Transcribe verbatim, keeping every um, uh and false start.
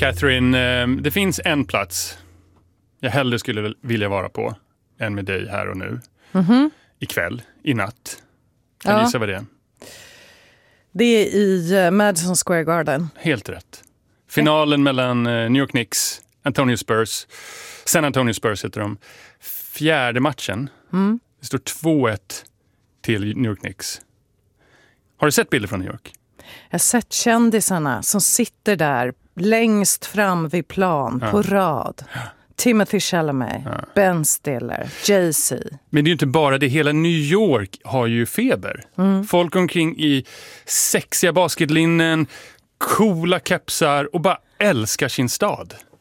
Catherine, eh, det finns en plats jag hellre skulle vilja vara på än med dig här och nu. Mm-hmm. Ikväll, i natt. Kan ja. du gissa vad det är? Det är i Madison Square Garden. Helt rätt. Finalen ja. mellan New York Knicks, Antonio Spurs. San Antonio Spurs heter de. Fjärde matchen. Mm. Det står två ett till New York Knicks. Har du sett bilder från New York? Jag har sett kändisarna som sitter där längst fram vid plan ja. på rad. Ja. Timothy Chalamet, ja. Ben Stiller, Jay-Z. Men det är ju inte bara det. Hela New York har ju feber. Mm. Folk omkring i sexiga basketlinnen, coola kepsar och bara älskar sin stad.